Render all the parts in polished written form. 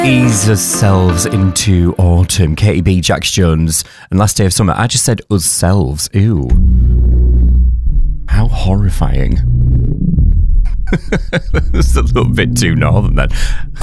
Ease ourselves into autumn. Katie B, Jax Jones, and last day of summer. I just said us selves. Ew. How horrifying. That's a little bit too northern then.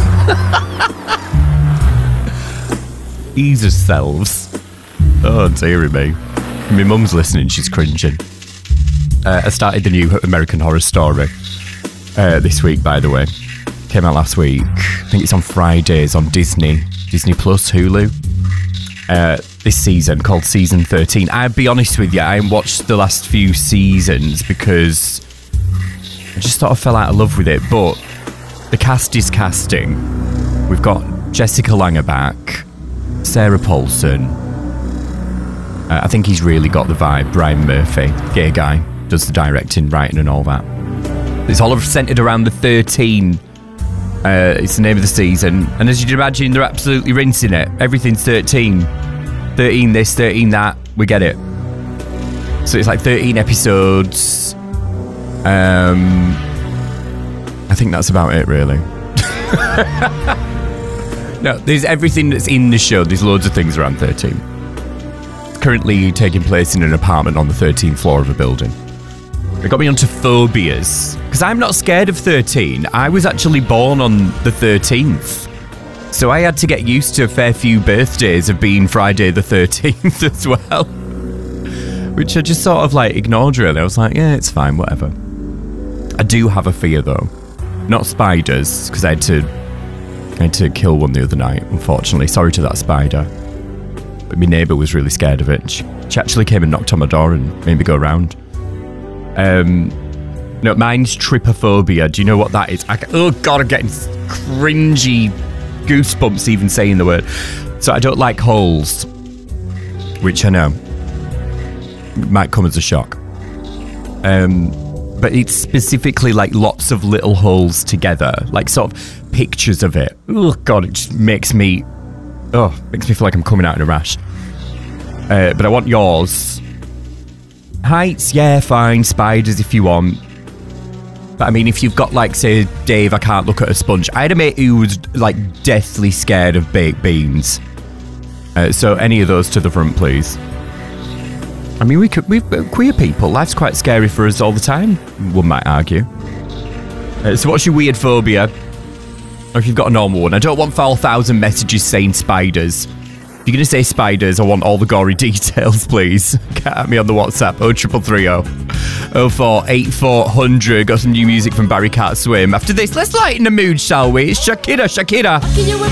Ease ourselves. Oh, dearie me. My mum's listening, she's cringing. I started the new American Horror Story this week, by the way. Came out last week. I think it's on Fridays on Disney Plus, Hulu. This season, called Season 13. I'll be honest with you, I haven't watched the last few seasons because I just sort of fell out of love with it. But the cast is casting. We've got Jessica Lange back, Sarah Paulson. I think he's really got the vibe. Brian Murphy, gay guy, does the directing, writing and all that. It's all centered around the 13. It's the name of the season. And as you'd imagine, they're absolutely rinsing it. Everything's 13. 13 this, 13 that. We get it. So it's like 13 episodes. I think that's about it, really. No, there's everything that's in the show. There's loads of things around 13. It's currently taking place in an apartment on the 13th floor of a building. It got me onto phobias, because I'm not scared of 13. I was actually born on the 13th. So I had to get used to a fair few birthdays of being Friday the 13th as well. Which I just sort of like ignored really. I was like, yeah, it's fine, whatever. I do have a fear though. Not spiders, because I had to kill one the other night, unfortunately. Sorry to that spider. But my neighbour was really scared of it. She actually came and knocked on my door and made me go around. No, mine's trypophobia. Do you know what that is? Oh God, I'm getting cringy goosebumps even saying the word. So I don't like holes, which I know might come as a shock. But it's specifically like lots of little holes together, like sort of pictures of it. Oh God, it just makes me feel like I'm coming out in a rash. But I want yours. Heights, yeah, fine. Spiders if you want. But I mean, if you've got like, say, Dave, I can't look at a sponge. I had a mate who was like deathly scared of baked beans. So any of those to the front, please. I mean, we're queer people. Life's quite scary for us all the time, one might argue. So what's your weird phobia? Or if you've got a normal one. I don't want 4,000 messages saying spiders. If you're going to say spiders, I want all the gory details, please. Get at me on the WhatsApp, 0330 048400. Got some new music from Barry Cat Swim. After this, let's lighten the mood, shall we? It's Shakira.